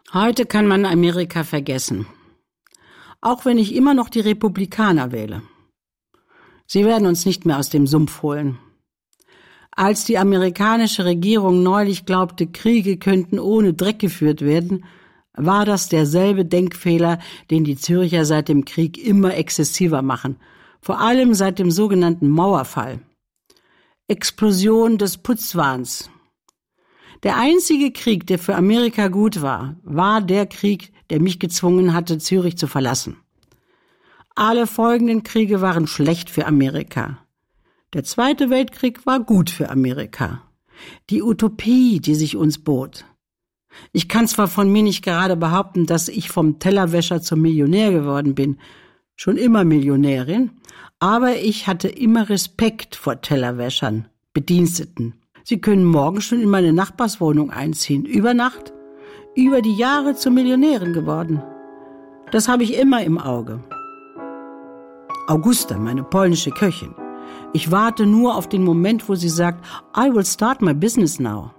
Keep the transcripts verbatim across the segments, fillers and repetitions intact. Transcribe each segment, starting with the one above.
Heute kann man Amerika vergessen. Auch wenn ich immer noch die Republikaner wähle. Sie werden uns nicht mehr aus dem Sumpf holen. Als die amerikanische Regierung neulich glaubte, Kriege könnten ohne Dreck geführt werden, war das derselbe Denkfehler, den die Zürcher seit dem Krieg immer exzessiver machen, vor allem seit dem sogenannten Mauerfall. Explosion des Putzwahns. Der einzige Krieg, der für Amerika gut war, war der Krieg, der mich gezwungen hatte, Zürich zu verlassen. Alle folgenden Kriege waren schlecht für Amerika. Der Zweite Weltkrieg war gut für Amerika. Die Utopie, die sich uns bot. Ich kann zwar von mir nicht gerade behaupten, dass ich vom Tellerwäscher zum Millionär geworden bin, schon immer Millionärin, aber ich hatte immer Respekt vor Tellerwäschern, Bediensteten. Sie können morgen schon in meine Nachbarswohnung einziehen, über Nacht, über die Jahre zur Millionärin geworden. Das habe ich immer im Auge. Augusta, meine polnische Köchin. Ich warte nur auf den Moment, wo sie sagt, I will start my business now.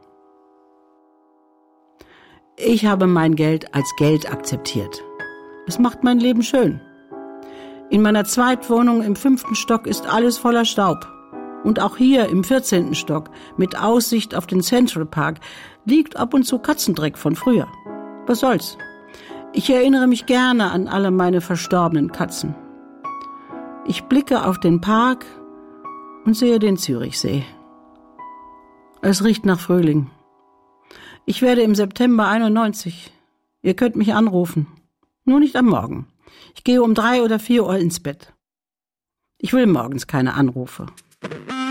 Ich habe mein Geld als Geld akzeptiert. Es macht mein Leben schön. In meiner Zweitwohnung im fünften Stock ist alles voller Staub. Und auch hier im vierzehnten Stock, mit Aussicht auf den Central Park, liegt ab und zu Katzendreck von früher. Was soll's? Ich erinnere mich gerne an alle meine verstorbenen Katzen. Ich blicke auf den Park und sehe den Zürichsee. Es riecht nach Frühling. Ich werde im September einundneunzig. Ihr könnt mich anrufen. Nur nicht am Morgen. Ich gehe um drei oder vier Uhr ins Bett. Ich will morgens keine Anrufe.